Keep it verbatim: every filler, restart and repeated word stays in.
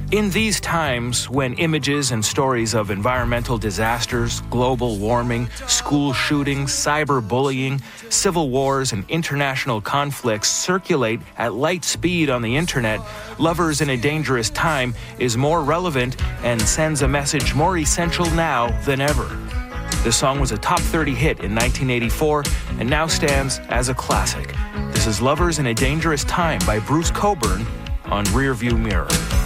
In these times, when images and stories of environmental disasters, global warming, school shootings, cyberbullying, civil wars, and international conflicts circulate at light speed on the internet, Lovers in a Dangerous Time is more relevant and sends a message more essential now than ever. The song was a top thirty hit in nineteen eighty-four and now stands as a classic. This is Lovers in a Dangerous Time by Bruce Cockburn on Rearview Mirror.